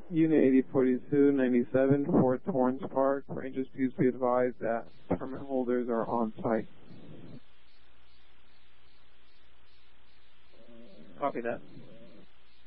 Unit 8042-97, Fort Torrance Park. Rangers, please be advised that permit holders are on site. Copy that.